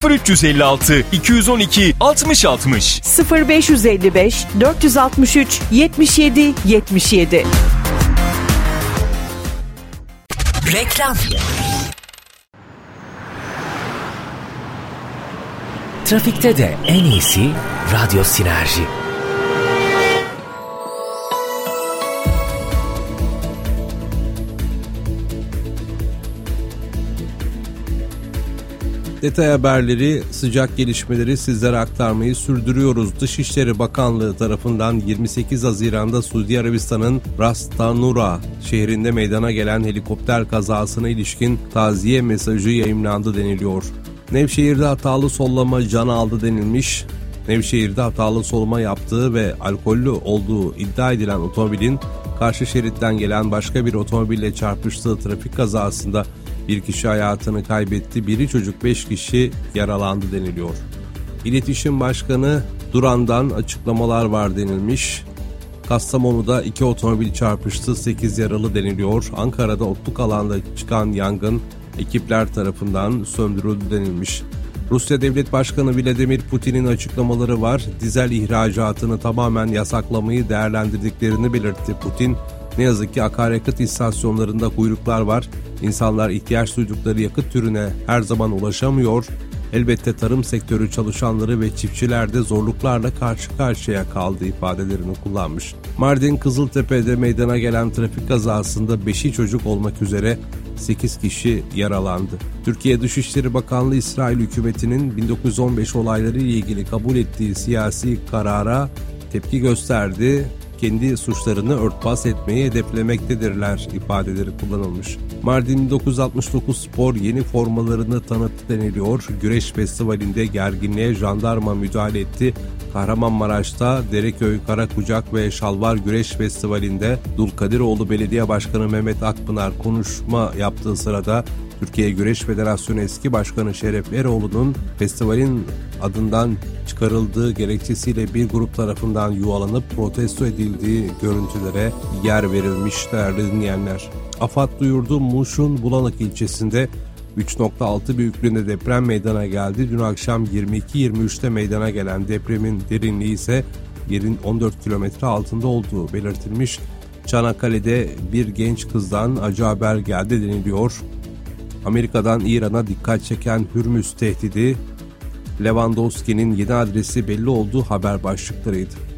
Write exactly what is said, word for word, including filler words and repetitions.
sıfır üç elli altı iki yüz on iki altmış altmış sıfır beş yüz elli beş dört yüz altmış üç yetmiş yedi yetmiş yedi. Reklam. Trafikte de en iyisi Radyo Sinerji. Detay haberleri, sıcak gelişmeleri sizlere aktarmayı sürdürüyoruz. Dışişleri Bakanlığı tarafından yirmi sekiz Haziran'da Suudi Arabistan'ın Ras Tanura şehrinde meydana gelen helikopter kazasına ilişkin taziye mesajı yayımlandı deniliyor. Nevşehir'de hatalı sollama can aldı denilmiş. Nevşehir'de hatalı soluma yaptığı ve alkollü olduğu iddia edilen otomobilin karşı şeritten gelen başka bir otomobille çarpıştığı trafik kazasında bir kişi hayatını kaybetti, biri çocuk, beş kişi yaralandı deniliyor. İletişim Başkanı Duran'dan açıklamalar var denilmiş. Kastamonu'da iki otomobil çarpıştı, sekiz yaralı deniliyor. Ankara'da otluk alanda çıkan yangın ekipler tarafından söndürüldü denilmiş. Rusya Devlet Başkanı Vladimir Putin'in açıklamaları var. Dizel ihracatını tamamen yasaklamayı değerlendirdiklerini belirtti Putin. Ne yazık ki akaryakıt istasyonlarında kuyruklar var. İnsanlar ihtiyaç duydukları yakıt türüne her zaman ulaşamıyor. Elbette tarım sektörü çalışanları ve çiftçiler de zorluklarla karşı karşıya kaldı ifadelerini kullanmış. Mardin Kızıltepe'de meydana gelen trafik kazasında beşi çocuk olmak üzere sekiz kişi yaralandı. Türkiye Dışişleri Bakanlığı İsrail hükümetinin bin dokuz yüz on beş olayları ile ilgili kabul ettiği siyasi karara tepki gösterdi. Kendi suçlarını örtbas etmeyi hedeflemektedirler ifadeleri kullanılmış. Mardin bin dokuz yüz altmış dokuz Spor yeni formalarını tanıttı deniliyor. Güreş festivalinde gerginliğe jandarma müdahale etti. Kahramanmaraş'ta Dereköy, Karakucak ve Şalvar Güreş Festivali'nde Dulkadiroğlu Belediye Başkanı Mehmet Akpınar konuşma yaptığı sırada Türkiye Güreş Federasyonu eski başkanı Şeref Eroğlu'nun festivalin adından çıkarıldığı gerekçesiyle bir grup tarafından yuvalanıp protesto edildiği görüntülere yer verilmiş değerli dinleyenler. AFAD duyurdu, Muş'un Bulanık ilçesinde üç nokta altı büyüklüğünde deprem meydana geldi. Dün akşam yirmi iki yirmi üçte meydana gelen depremin derinliği ise yerin on dört kilometre altında olduğu belirtilmiş. Çanakkale'de bir genç kızdan acı haber geldi deniliyor. Amerika'dan İran'a dikkat çeken Hürmüz tehdidi, Lewandowski'nin yeni adresi belli olduğu haber başlıklarıydı.